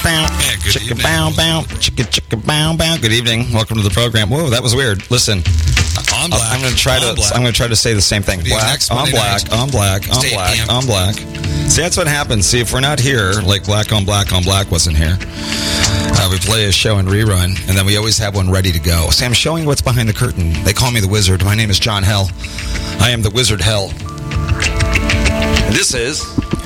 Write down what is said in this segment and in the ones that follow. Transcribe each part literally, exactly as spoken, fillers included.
bow. Yeah, good Chicka evening. bow bow. Chicka chicka bow bow. Good evening. Welcome to the program. Whoa, that was weird. Listen, On black. I'm going to try on to. black. I'm going to try to say the same thing. Be Black next on Monday black night. on black on Stay black P M. on black. See, that's what happens. See, if we're not here, like black on black on black wasn't here. Uh, we play a show and rerun, and then we always have one ready to go. See, I'm showing what's behind the curtain. They call me the Wizard. My name is John Hell. I am the Wizard Hell. And this is.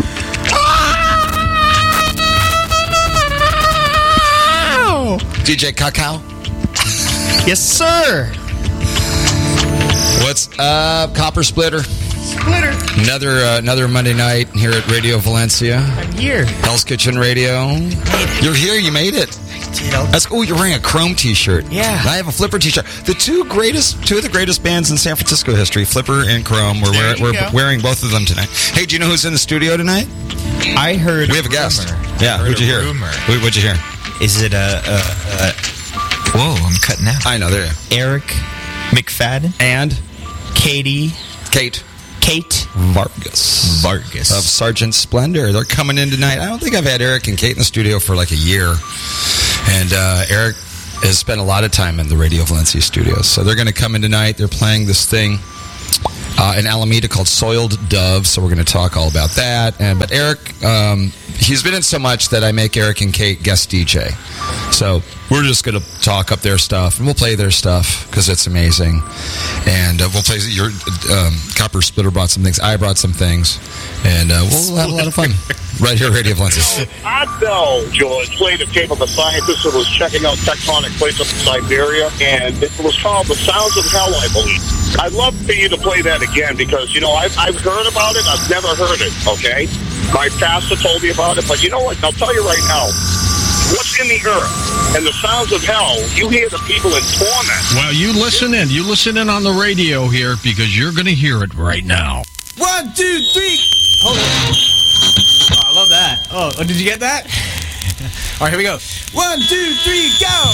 D J Cacao. Yes, sir. What's up, Copper Splitter? Splitter. Another uh, another Monday night here at Radio Valencia. I'm here. Hell's Kitchen Radio. You're here. You made it. That's oh, you're wearing a Chrome T-shirt. Yeah. And I have a Flipper T-shirt. The two greatest, two of the greatest bands in San Francisco history, Flipper and Chrome. We're, There wear, you we're go. wearing both of them tonight. Hey, do you know who's in the studio tonight? I heard. We have a guest. rumor. Yeah. Heard Who'd you a hear? rumor. Who, what'd you hear? Is it a, a, a Whoa, I'm cutting out. I know. There you are. Eric McFadden, And Katie, Kate Kate Vargas. Vargas? Of Sergeant Splendor. They're coming in tonight. I don't think I've had Eric and Kate in the studio for like a year. And uh, Eric has spent a lot of time in the Radio Valencia studios. So they're going to come in tonight. They're playing this thing uh, in Alameda called Soiled Dove. So we're going to talk all about that. And But Eric, um, he's been in so much that I make Eric and Kate guest D J. So we're just going to talk up their stuff, and we'll play their stuff because it's amazing. And uh, we'll play your um, Copper Splitter brought some things. I brought some things, and uh, we'll have a lot of fun right here at Radio Valencia. Adel, George, played a tape of a scientist who was checking out tectonic plates up in Siberia, and it was called The Sounds of Hell, I believe. I'd love for you to play that again because, you know, I've, I've heard about it. I've never heard it, okay? My pastor told me about it, but you know what? I'll tell you right now. What's in the earth and the sounds of hell, you hear the people in torment. Well, you listen in. You listen in on the radio here because you're going to hear it right now. One, two, three. Hold on. Oh, I love that. Oh, did you get that? All right, here we go. One, two, three, go.